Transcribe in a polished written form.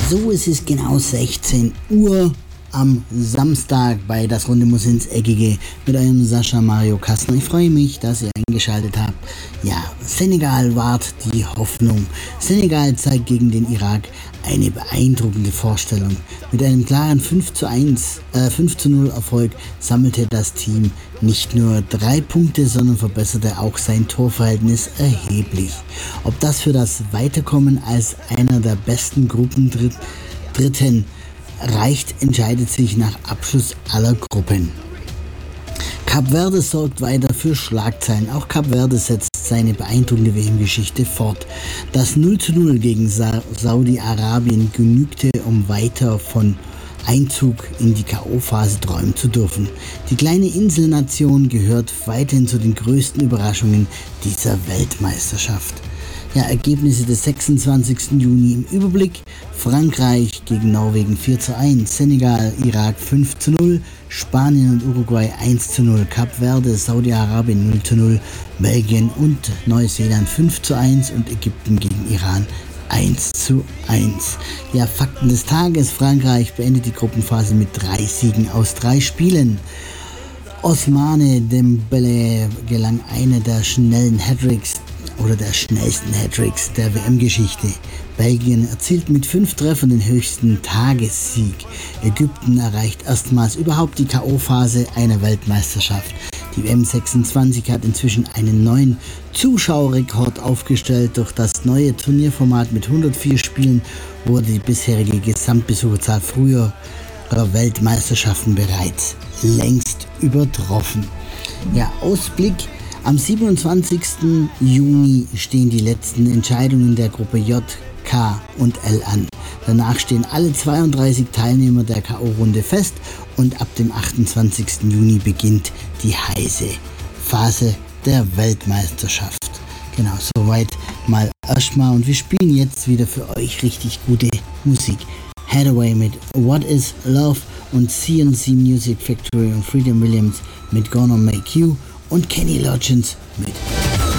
So, es ist genau 16 Uhr am Samstag bei Das Runde muss ins Eckige mit eurem Sascha Mario Kastner. Ich freue mich, dass ihr eingeschaltet habt. Ja, Senegal wahrt die Hoffnung. Senegal zeigt gegen den Irak eine beeindruckende Vorstellung. Mit einem klaren 5:0 Erfolg sammelte das Team nicht nur 3 Punkte, sondern verbesserte auch sein Torverhältnis erheblich. Ob das für das Weiterkommen als einer der besten Gruppendritten reicht, entscheidet sich nach Abschluss aller Gruppen. Kap Verde sorgt weiter für Schlagzeilen. Auch Kap Verde setzt seine beeindruckende WM-Geschichte fort. Das 0:0 gegen Saudi-Arabien genügte, um weiter von Einzug in die K.O.-Phase träumen zu dürfen. Die kleine Inselnation gehört weiterhin zu den größten Überraschungen dieser Weltmeisterschaft. Ja, Ergebnisse des 26. Juni im Überblick: Frankreich gegen Norwegen 4:1, Senegal, Irak 5:0, Spanien und Uruguay 1:0, Kap Verde, Saudi-Arabien 0:0, Belgien und Neuseeland 5:1 und Ägypten gegen Iran 1:1. Ja, Fakten des Tages: Frankreich beendet die Gruppenphase mit 3 Siegen aus 3 Spielen. Ousmane Dembélé gelang einer der schnellsten Hattricks der WM-Geschichte. Belgien erzielt mit 5 Treffern den höchsten Tagessieg. Ägypten erreicht erstmals überhaupt die K.O.-Phase einer Weltmeisterschaft. Die WM26 hat inzwischen einen neuen Zuschauerrekord aufgestellt. Durch das neue Turnierformat mit 104 Spielen wurde die bisherige Gesamtbesucherzahl früherer Weltmeisterschaften bereits längst übertroffen. Ja, Ausblick: Am 27. Juni stehen die letzten Entscheidungen der Gruppe J, K und L an. Danach stehen alle 32 Teilnehmer der K.O.-Runde fest und ab dem 28. Juni beginnt die heiße Phase der Weltmeisterschaft. Genau, soweit mal erstmal, und wir spielen jetzt wieder für euch richtig gute Musik. Hathaway mit What is Love und C&C Music Factory und Freedom Williams mit Gonna Make You und Kenny Loggins mit